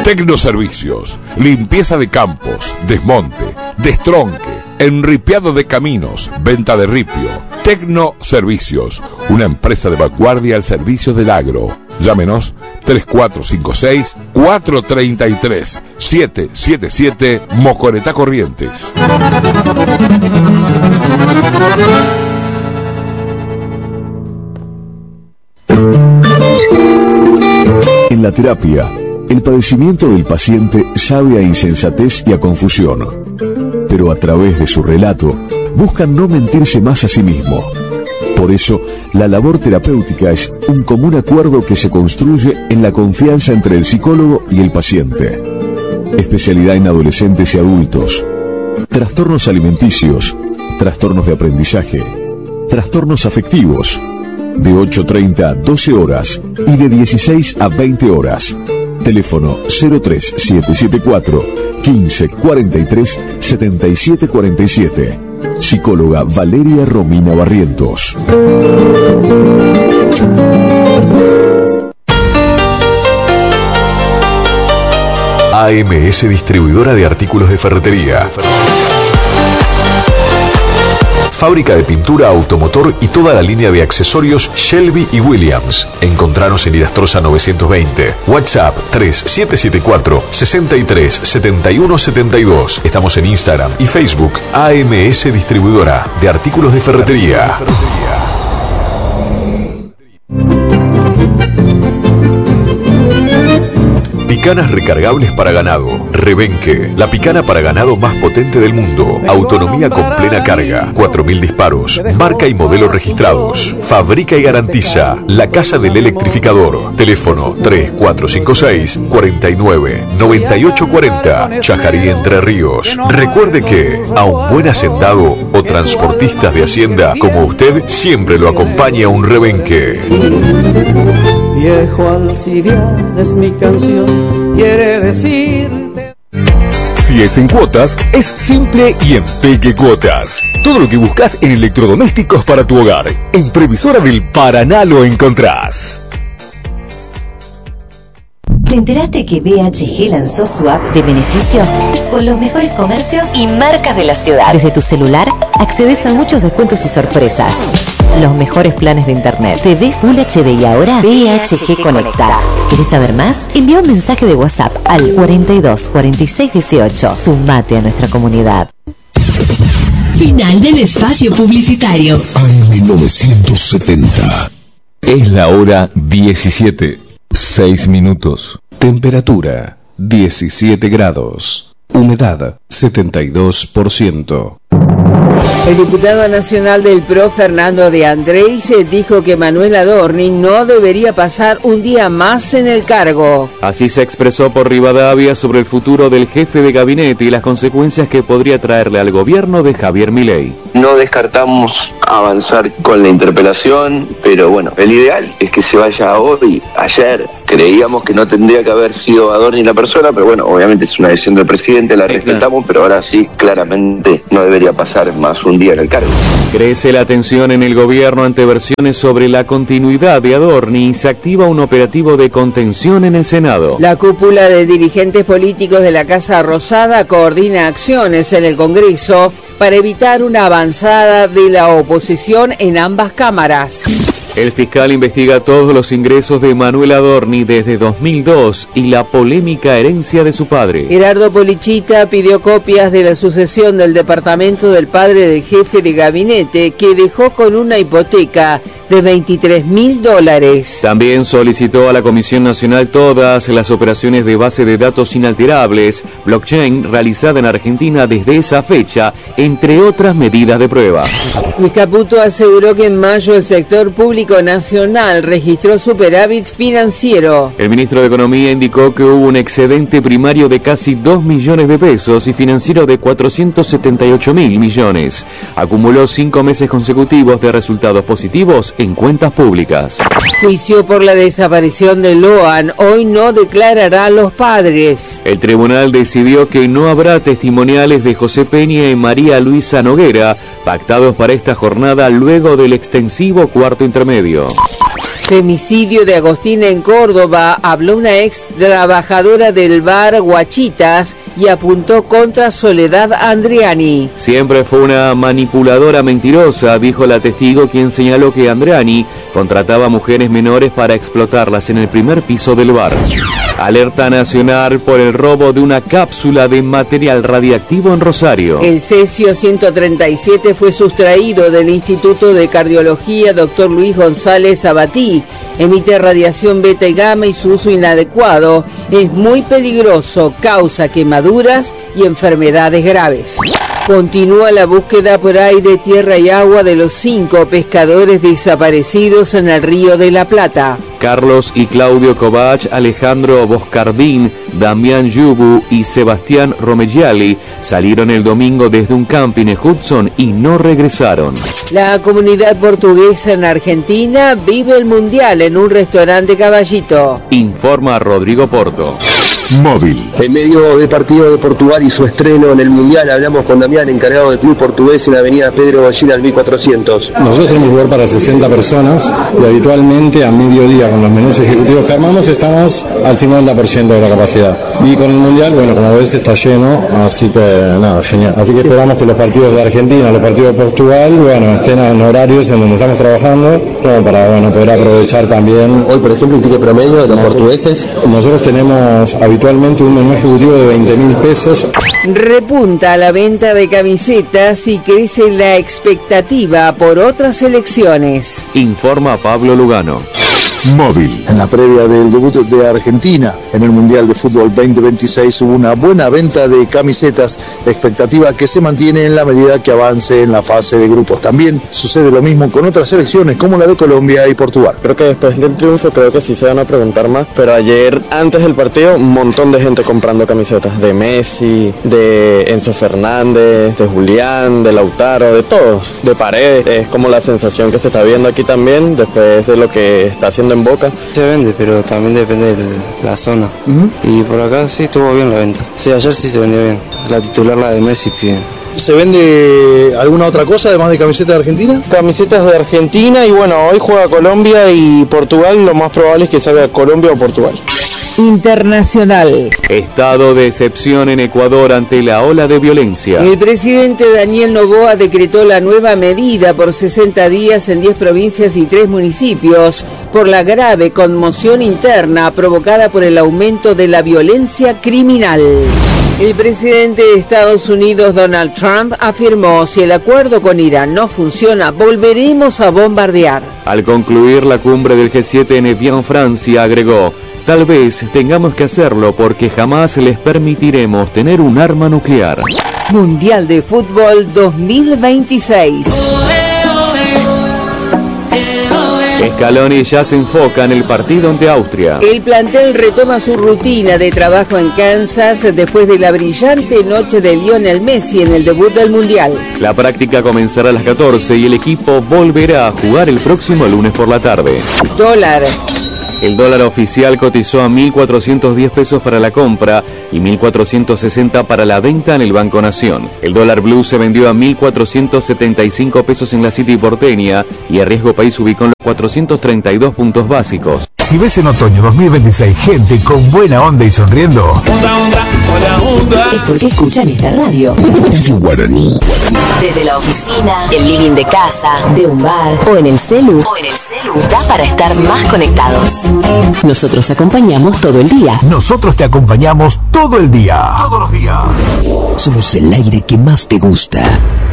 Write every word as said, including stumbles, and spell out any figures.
Tecnoservicios, limpieza de campos, desmonte, destronque, enripiado de caminos, venta de ripio. Tecnoservicios, una empresa de vanguardia al servicio del agro. Llámenos tres cuatro cinco seis, cuatro tres tres, siete siete siete, Mocoretá Corrientes. En la terapia, el padecimiento del paciente sabe a insensatez y a confusión, pero a través de su relato buscan no mentirse más a sí mismo. Por eso, la labor terapéutica es un común acuerdo que se construye en la confianza entre el psicólogo y el paciente. Especialidad en adolescentes y adultos, trastornos alimenticios, trastornos de aprendizaje, trastornos afectivos, de ocho treinta a doce horas y de dieciséis a veinte horas. Teléfono cero tres siete siete cuatro, quince cuarenta y tres, setenta y siete cuarenta y siete. Psicóloga Valeria Romina Barrientos. A M S Distribuidora de Artículos de Ferretería. Fábrica de pintura, automotor y toda la línea de accesorios Shelby y Williams. Encontranos en Irastrosa novecientos veinte. WhatsApp tres siete siete cuatro, sesenta y tres, setenta y uno setenta y dos. Estamos en Instagram y Facebook. A M S Distribuidora de Artículos de Ferretería. Picanas recargables para ganado. Rebenque, la picana para ganado más potente del mundo. Autonomía con plena carga. cuatro mil disparos. Marca y modelo registrados. Fabrica y garantiza La Casa del Electrificador. Teléfono tres cuatro cinco seis, cuarenta y nueve, noventa y ocho cuarenta. Chajarí, Entre Ríos. Recuerde que a un buen hacendado o transportistas de hacienda como usted siempre lo acompaña un rebenque. Viejo Alcibiades es mi canción, quiere decirte. Si es en cuotas, es simple y en Peque Cuotas. Todo lo que buscas en electrodomésticos para tu hogar. En Previsora del Paraná lo encontrás. ¿Te enteraste que B H G lanzó su app de beneficios con los mejores comercios y marcas de la ciudad? Desde tu celular accedes a muchos descuentos y sorpresas. Los mejores planes de internet, T V Full H D y ahora B H G Conecta. ¿Querés saber más? Envía un mensaje de WhatsApp al cuarenta y dos, cuarenta y seis, dieciocho. Sumate a nuestra comunidad. Final del espacio publicitario. A M novecientos setenta. Es la hora diecisiete, seis minutos. Temperatura diecisiete grados. Humedad setenta y dos por ciento. El diputado nacional del P R O, Fernando de Andrés, dijo que Manuel Adorni no debería pasar un día más en el cargo. Así se expresó por Rivadavia sobre el futuro del jefe de gabinete y las consecuencias que podría traerle al gobierno de Javier Milei. No descartamos avanzar con la interpelación, pero bueno, el ideal es que se vaya hoy. Ayer creíamos que no tendría que haber sido Adorni la persona, pero bueno, obviamente es una decisión del presidente, la respetamos, pero ahora sí, claramente no debería pasar más un día en el cargo. Crece la tensión en el gobierno ante versiones sobre la continuidad de Adorni y se activa un operativo de contención en el Senado. La cúpula de dirigentes políticos de la Casa Rosada coordina acciones en el Congreso para evitar una avanzada de la oposición en ambas cámaras. El fiscal investiga todos los ingresos de Manuel Adorni desde dos mil dos y la polémica herencia de su padre. Gerardo Polichita pidió copias de la sucesión del departamento del padre del jefe de gabinete, que dejó con una hipoteca de veintitrés mil dólares. También solicitó a la Comisión Nacional todas las operaciones de base de datos inalterables, blockchain, realizada en Argentina desde esa fecha, entre otras medidas de prueba. Luis Caputo aseguró que en mayo el sector público nacional registró superávit financiero. El ministro de Economía indicó que hubo un excedente primario de casi dos millones de pesos y financiero de cuatrocientos setenta y ocho mil millones. Acumuló cinco meses consecutivos de resultados positivos en cuentas públicas. Juicio por la desaparición de Loan. Hoy no declarará a los padres. El tribunal decidió que no habrá testimoniales de José Peña y María Luisa Noguera, pactados para esta jornada luego del extensivo cuarto intermedio. Femicidio de Agostina en Córdoba. Habló una ex trabajadora del bar Guachitas y apuntó contra Soledad Andriani. Siempre fue una manipuladora mentirosa, dijo la testigo, quien señaló que Andriani contrataba mujeres menores para explotarlas en el primer piso del bar. Alerta nacional por el robo de una cápsula de material radiactivo en Rosario. El cesio ciento treinta y siete fue sustraído del Instituto de Cardiología doctor Luis González Abatí. Emite radiación beta y gamma y su uso inadecuado es muy peligroso, causa quemaduras y enfermedades graves. Continúa la búsqueda por aire, tierra y agua de los cinco pescadores desaparecidos en el Río de la Plata. Carlos y Claudio Kovach, Alejandro Boscardín, Damián Yubu y Sebastián Romegiali salieron el domingo desde un camping en Hudson y no regresaron. La comunidad portuguesa en Argentina vive el mundial en un restaurante Caballito. Informa Rodrigo Porto. Móvil. En medio del partido de Portugal y su estreno en el Mundial, hablamos con Damián, encargado del club portugués en avenida Pedro Ballina al mil cuatrocientos. Nosotros tenemos lugar para sesenta personas y habitualmente a mediodía con los menús ejecutivos que armamos estamos al cincuenta por ciento de la capacidad. Y con el Mundial, bueno, como ves está lleno, así que nada, genial. Así que esperamos que los partidos de Argentina, los partidos de Portugal, bueno, estén en horarios en donde estamos trabajando, como para, bueno, poder aprovechar también. Hoy, por ejemplo, el ticket promedio de los nosotros, portugueses. Nosotros tenemos habitualmente un menú ejecutivo de veinte mil pesos. Repunta la venta de camisetas y crece la expectativa por otras elecciones. Informa Pablo Lugano. Móvil. En la previa del debut de Argentina en el Mundial de Fútbol veinte veintiséis hubo una buena venta de camisetas, expectativa que se mantiene en la medida que avance en la fase de grupos. También sucede lo mismo con otras selecciones como la de Colombia y Portugal. Creo que después del triunfo creo que sí se van a preguntar más, pero ayer antes del partido un montón de gente comprando camisetas de Messi, de Enzo Fernández, de Julián, de Lautaro, de todos, de Paredes. Es como la sensación que se está viendo aquí también después de lo que está haciendo en Boca. Se vende, pero también depende de la zona. Uh-huh. Y por acá sí estuvo bien la venta. Sí, ayer sí se vendió bien. La titular, la de Messi, piden. ¿Se vende alguna otra cosa además de camisetas de Argentina? Camisetas de Argentina y bueno, hoy juega Colombia y Portugal, lo más probable es que salga Colombia o Portugal. Internacional. Estado de excepción en Ecuador ante la ola de violencia. El presidente Daniel Noboa decretó la nueva medida por sesenta días en diez provincias y tres municipios por la grave conmoción interna provocada por el aumento de la violencia criminal. El presidente de Estados Unidos, Donald Trump, afirmó: si el acuerdo con Irán no funciona, volveremos a bombardear. Al concluir la cumbre del G siete en Evian, Francia, agregó: tal vez tengamos que hacerlo porque jamás les permitiremos tener un arma nuclear. Mundial de Fútbol dos mil veintiséis. Scaloni ya se enfoca en el partido ante Austria. El plantel retoma su rutina de trabajo en Kansas después de la brillante noche de Lionel Messi en el debut del Mundial. La práctica comenzará a las catorce y el equipo volverá a jugar el próximo lunes por la tarde. Dólar. El dólar oficial cotizó a mil cuatrocientos diez pesos para la compra y mil cuatrocientos sesenta para la venta en el Banco Nación. El dólar blue se vendió a mil cuatrocientos setenta y cinco pesos en la City porteña y a riesgo país ubicó en los cuatrocientos treinta y dos puntos básicos. Si ves en otoño dos mil veintiséis gente con buena onda y sonriendo, onda, onda, onda, onda, es porque escuchan esta radio. Radio Guaraní. Desde la oficina, el living de casa, de un bar o en el celu. O en el celu. Da para estar más conectados. Nosotros acompañamos todo el día. Nosotros te acompañamos todo el día. Todos los días. Somos el aire que más te gusta.